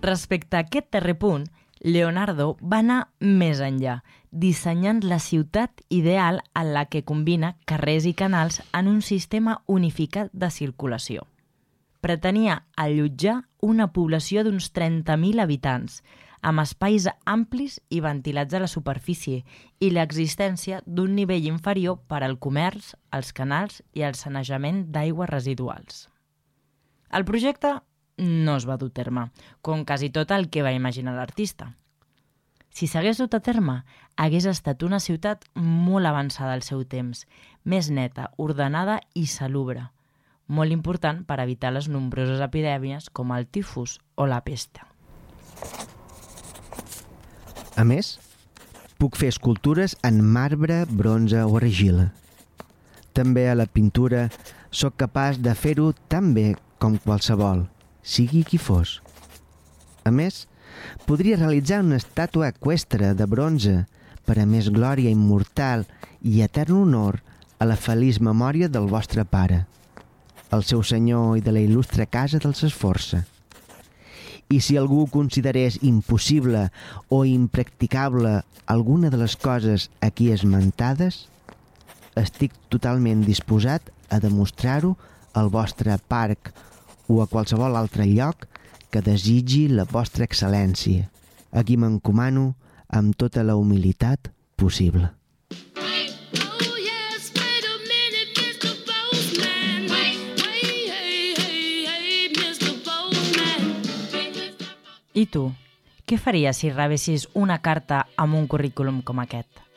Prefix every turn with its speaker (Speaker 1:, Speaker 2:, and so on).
Speaker 1: Respecte a aquest darrer punt, Leonardo va anar més enllà, dissenyant la ciutat ideal en la que combina carrers i canals en un sistema unificat de circulació. Pretenia allotjar una població d'uns 30.000 habitants, amb espais amplis i ventilats a la superfície i l'existència d'un nivell inferior per al comerç, els canals i el sanejament d'aigües residuals. El projecte no es va dur a terme, com quasi tot el que va imaginar l'artista. Si s'hagués dut a terme, hagués estat una ciutat molt avançada al seu temps, més neta, ordenada i salubre, molt important per evitar les nombroses epidèmies com el tifus o la pesta.
Speaker 2: A més, puc fer escultures en marbre, bronze o argila. També a la pintura sóc capaç de fer-ho tan bé com qualsevol, sigui qui fos. A més, podria realitzar una estàtua eqüestre de bronze per a més glòria immortal i etern honor a la feliç memòria del vostre pare, el seu senyor i de la il·lustre casa dels Esforça. I si algú considerés impossible o impracticable alguna de les coses aquí esmentades, estic totalment disposat a demostrar-ho al vostre parc o a qualsevol altre lloc que desitgi la vostra excel·lència. Aquí m'encomano amb tota la humilitat possible.
Speaker 1: I tu, què faries si rebessis una carta amb un currículum com aquest?